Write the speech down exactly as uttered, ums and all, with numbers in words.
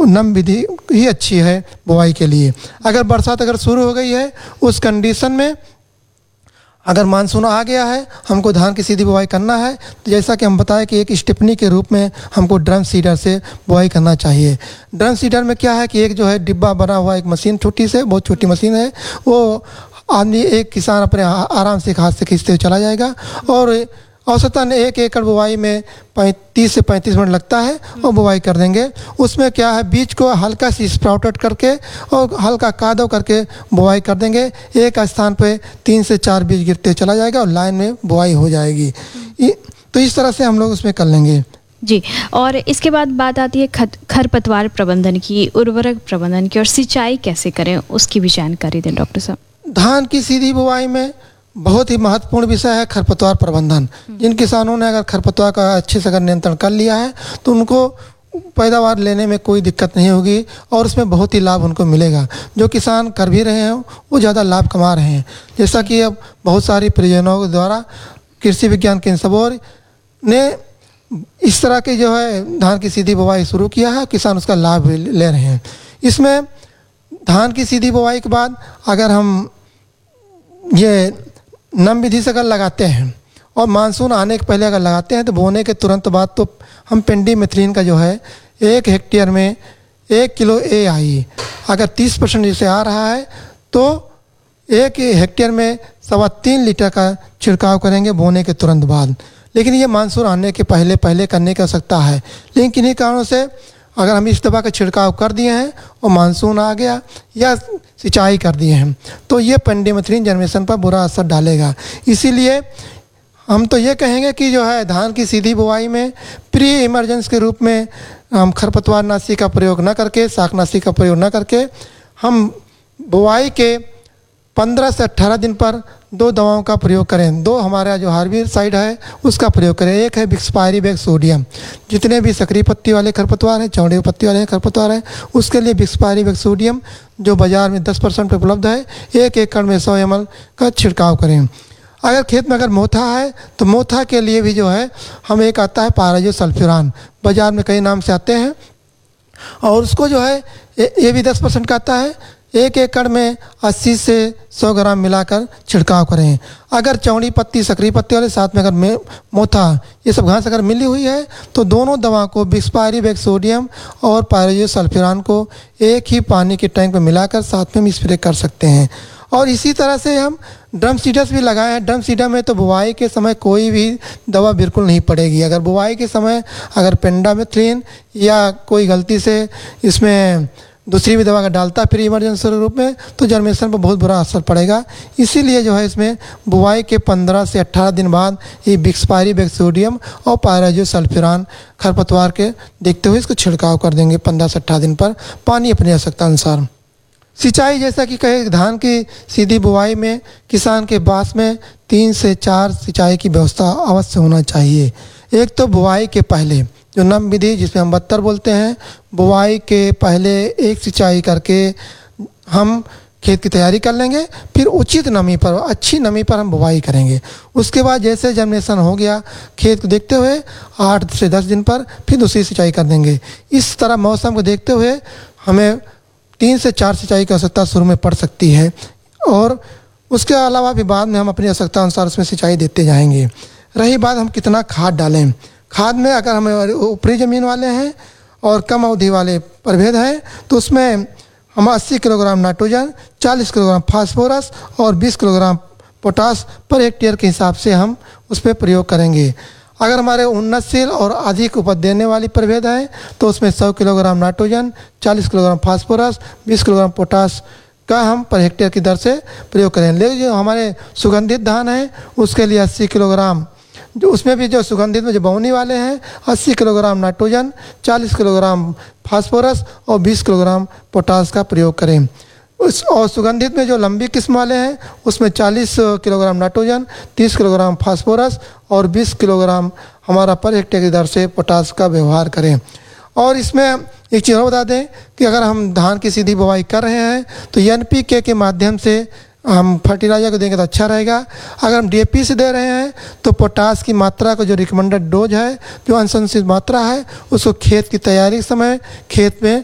नम विधि ही अच्छी है बुआई के लिए। अगर बरसात अगर शुरू हो गई है उस कंडीशन में अगर मानसून आ गया है, हमको धान की सीधी बुआई करना है, तो जैसा कि हम बताएं कि एक स्टेपनी के रूप में हमको ड्रम सीडर से बुआई करना चाहिए। ड्रम सीडर में क्या है कि एक जो है डिब्बा बना हुआ एक मशीन छोटी से बहुत छोटी मशीन है, वो आदमी एक किसान अपने आराम से हाथ से खींचते हुए चला जाएगा और औसतन एक एकड़ बुआई में पैंतीस से पैंतीस मिनट लगता है और बुआई कर देंगे। उसमें क्या है बीज को हल्का सी स्प्राउटेड करके और हल्का कादव करके बुआई कर देंगे। एक स्थान पे तीन से चार बीज गिरते चला जाएगा और लाइन में बुआई हो जाएगी। तो इस तरह से हम लोग उसमें कर लेंगे जी। और इसके बाद बात आती है खरपतवार प्रबंधन की, उर्वरक प्रबंधन की और सिंचाई कैसे करें, उसकी भी जानकारी दें डॉक्टर साहब। धान की सीधी बुआई में बहुत ही महत्वपूर्ण विषय है खरपतवार प्रबंधन। जिन किसानों ने अगर खरपतवार का अच्छे से अगर नियंत्रण कर लिया है तो उनको पैदावार लेने में कोई दिक्कत नहीं होगी और उसमें बहुत ही लाभ उनको मिलेगा। जो किसान कर भी रहे हैं वो ज़्यादा लाभ कमा रहे हैं। जैसा कि अब बहुत सारी परियोजनाओं के द्वारा कृषि विज्ञान केंद्र सबौर ने इस तरह की जो है धान की सीधी बुआई शुरू किया है, किसान उसका लाभ ले रहे हैं। इसमें धान की सीधी बुआई के बाद अगर हम ये नम विधि से अगर लगाते हैं और मानसून आने के पहले अगर लगाते हैं तो बोने के तुरंत बाद तो हम पेंडीमेथ्रिन का जो है एक हेक्टेयर में एक किलो ए आई अगर तीस परसेंट जैसे आ रहा है तो एक हेक्टेयर में सवा तीन लीटर का छिड़काव करेंगे बोने के तुरंत बाद। लेकिन ये मानसून आने के पहले पहले करने की आवश्यकता है। लेकिन किन्हीं कारणों से अगर हम इस दवा का छिड़काव कर दिए हैं और मानसून आ गया या सिंचाई कर दिए हैं तो ये पेंडीमेथ्रिन जनरेशन पर बुरा असर डालेगा। इसीलिए हम तो ये कहेंगे कि जो है धान की सीधी बुआई में प्री इमरजेंसी के रूप में हम खरपतवार नाशी का प्रयोग न करके, शाकनाशी का प्रयोग न करके, हम बुआई के पंद्रह से अट्ठारह दिन पर दो दवाओं का प्रयोग करें। दो हमारा जो हार्बिसाइड है उसका प्रयोग करें। एक है बिक्सपायरीबेग सोडियम, जितने भी सक्रिय पत्ती वाले खरपतवार हैं, चौड़े पत्ती वाले खरपतवार हैं, उसके लिए बिक्सपायरीबेग सोडियम जो बाज़ार में दस परसेंट पर उपलब्ध है, एक एकड़ में सौ एम एल का छिड़काव करें। अगर खेत में अगर मोथा है तो मोथा के लिए भी जो है हम एक आता है पाराजो सल्फ्यूरान, बाज़ार में कई नाम से आते हैं और उसको जो है ये भी दस परसेंट का आता है। एक एकड़ में अस्सी से सौ ग्राम मिलाकर छिड़काव करें। अगर चौड़ी पत्ती, सक्रिय पत्ती वाले साथ में अगर में मोथा ये सब घास अगर मिली हुई है तो दोनों दवा को बिक्सपायरीबेग सोडियम और पाराजो सल्फ्यूरान को एक ही पानी के टैंक में मिलाकर साथ में हम स्प्रे कर सकते हैं। और इसी तरह से हम ड्रम सीडर्स भी लगाए हैं। ड्रम सीडर में तो बुआई के समय कोई भी दवा बिल्कुल नहीं पड़ेगी। अगर बुआई के समय अगर पेंडामेथ्रिन या कोई गलती से इसमें दूसरी भी दवा का डालता है फिर इमरजेंसी रूप में तो जर्मिनेशन पर बहुत बुरा असर पड़ेगा। इसीलिए जो है इसमें बुआई के पंद्रह से अट्ठारह दिन बाद ये बिक्सपायरीबेग सोडियम और पाराजो सल्फ्यूरान खरपतवार के देखते हुए इसको छिड़काव कर देंगे पंद्रह से अट्ठारह दिन पर, पानी अपनी आवश्यकता अनुसार। सिंचाई जैसा कि कहे धान की सीधी बुआई में किसान के पास में तीन से चार सिंचाई की व्यवस्था अवश्य होना चाहिए। एक तो बुआई के पहले जो नम विधि जिसमें हम बत्तर बोलते हैं, बुआई के पहले एक सिंचाई करके हम खेत की तैयारी कर लेंगे, फिर उचित नमी पर, अच्छी नमी पर हम बुआई करेंगे। उसके बाद जैसे जर्मिनेशन हो गया खेत को देखते हुए आठ से दस दिन पर फिर दूसरी सिंचाई कर देंगे। इस तरह मौसम को देखते हुए हमें तीन से चार सिंचाई की आवश्यकता शुरू में पड़ सकती है और उसके अलावा भी बाद में हम अपनी आवश्यकता अनुसार उसमें सिंचाई देते जाएंगे। रही बात हम कितना खाद डालें, खाद में अगर हमें ऊपरी ज़मीन वाले हैं और कम अवधि वाले प्रभेद हैं तो उसमें हम अस्सी किलोग्राम नाइट्रोजन, चालीस किलोग्राम फास्फोरस और बीस किलोग्राम पोटास पर हेक्टेयर के हिसाब से हम उस पर प्रयोग करेंगे। अगर हमारे उन्नतशील और अधिक उपज देने वाली प्रभेद है तो उसमें सौ किलोग्राम नाइट्रोजन, चालीस किलोग्राम फास्फोरस, बीस किलोग्राम पोटास का हम पर हेक्टेयर की दर से प्रयोग करें। लेकिन जो हमारे सुगंधित धान है उसके लिए अस्सी किलोग्राम, जो उसमें भी जो सुगंधित में जो बौनी वाले हैं अस्सी किलोग्राम नाइट्रोजन, चालीस किलोग्राम फास्फोरस और बीस किलोग्राम पोटास का प्रयोग करें। उस और सुगंधित में जो लंबी किस्म वाले हैं उसमें चालीस किलोग्राम नाइट्रोजन, तीस किलोग्राम फास्फोरस और बीस किलोग्राम हमारा पर हेक्टेयर की दर से पोटास का व्यवहार करें। और इसमें एक चीज़ और बता दें कि अगर हम धान की सीधी बुवाई कर रहे हैं तो एन पी के के माध्यम से हम फर्टिलाइजर को देंगे तो अच्छा रहेगा। अगर हम डी ए पी से दे रहे हैं तो पोटास की मात्रा को जो रिकमेंडेड डोज है, जो अनुशंसित मात्रा है, उसको खेत की तैयारी के समय खेत में